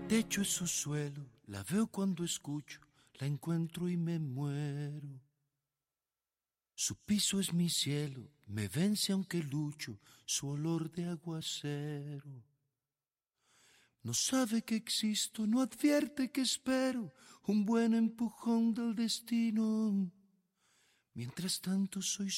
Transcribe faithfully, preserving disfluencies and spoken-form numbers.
techo es su suelo, la veo cuando escucho, la encuentro y me muero. Su piso es mi cielo, me vence aunque lucho, su olor de aguacero. No sabe que existo, no advierte que espero un buen empujón del destino. Mientras tanto soy